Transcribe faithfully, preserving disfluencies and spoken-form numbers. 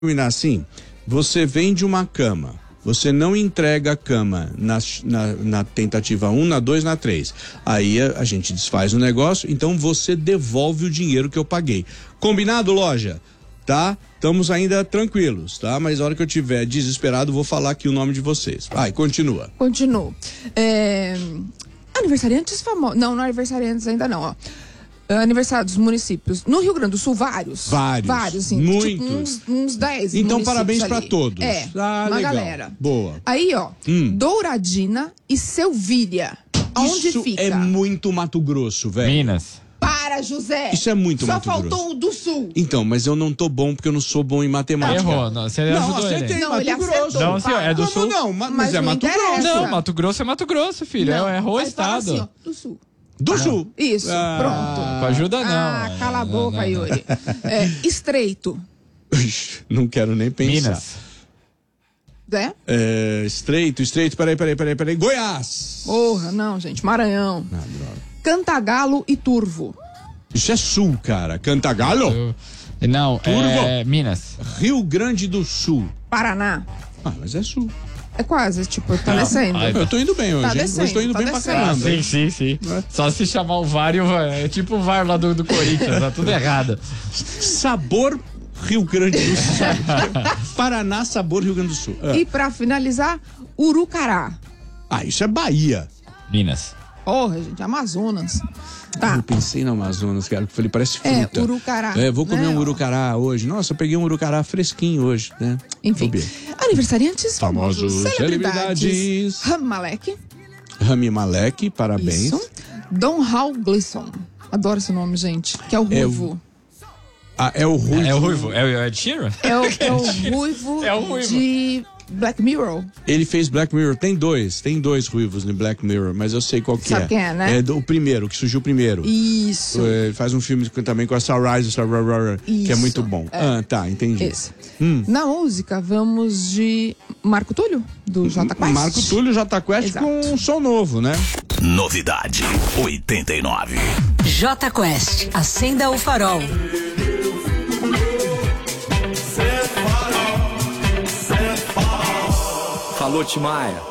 terminar assim, você vende uma cama, você não entrega a cama na, na, na tentativa um, na dois, na três. Aí a, a gente desfaz o negócio, então você devolve o dinheiro que eu paguei. Combinado, loja? Tá? Estamos ainda tranquilos, tá? Mas a hora que eu tiver desesperado, vou falar aqui o nome de vocês. Vai, continua. Continuo. É... Aniversariantes famosos. Não, não aniversariantes ainda não, ó. Aniversário dos municípios. No Rio Grande do Sul, vários. Vários. Vários, sim. Muitos. Tipo uns, uns dez. Então, parabéns para todos. É, ah, uma legal. galera. Boa. Aí, ó, hum. Douradina e Selvíria. Onde Isso fica? é muito Mato Grosso, velho. Minas. Para, José. Isso é muito Só Mato faltou Grosso. o do Sul. Então, mas eu não tô bom porque eu não sou bom em matemática. Errou, não, você Não, ajudou acertei, ele. Não, Mato ele Grosso. acertou. Não, senhor, é do Como Sul. não? Mas, Mas é não Mato interessa. Grosso. Não, Mato Grosso é Mato Grosso, filho. Não, é, errou o aí fala estado. assim, ó, do Sul. Do Sul. Isso, Ah. pronto. Com ajuda não. Ah, cala a boca, não, não, não. Yuri. É, estreito. Não quero nem pensar. Minas. É? É, estreito, estreito, peraí, peraí, peraí, peraí. Goiás. Porra, não, gente. Maranhão. Ah, droga. Cantagalo e Turvo. Isso é Sul, cara. Cantagalo. Eu- Não, Turvo. é Minas. Rio Grande do Sul. Paraná. Ah, mas é Sul. É quase, tipo, tá descendo. ai, Eu tô indo bem hoje, Tá hein? descendo, Hoje tô indo tá bem pra descendo. caramba. Sim, sim, sim. Só se chamar o V A R, e o V A R, é tipo o V A R lá do, do Corinthians, tá tudo errado. Sabor Rio Grande do Sul. Paraná, sabor Rio Grande do Sul. Ah, E pra finalizar, Urucará. ah, isso é Bahia. Minas. Porra, gente, Amazonas. Tá. Eu pensei no Amazonas, cara, que eu falei, parece É, fruta. urucará. É, vou comer né? um urucará hoje. Nossa, eu peguei um urucará fresquinho hoje, né? Enfim. Tô bem. Aniversariantes famosos. Famosos Celebridades. celebridades. Rami Malek. Rami Malek, parabéns. Isso. Don Hal Gleason. Adoro esse nome, gente. Que é o É o- ruivo. Ah, é o Ruivo. É o Ruivo? É o Ed Sheeran? É o, é o ruivo É o ruivo. de Black Mirror. Ele fez Black Mirror. Tem dois, tem dois ruivos no Black Mirror, mas eu sei qual que Sabe é. quem é, né? É do, o primeiro, que surgiu primeiro. Isso. É, ele faz um filme com- também com a Sunrise, que é Isso, muito bom. é. Ah, tá, entendi. Esse. Na música, vamos de Marco Túlio, do Jota Quest. Marco Túlio Jota Quest Exato. com um som novo, né? Novidade oitenta e nove. Jota Quest, acenda o farol. Falou, Timaya.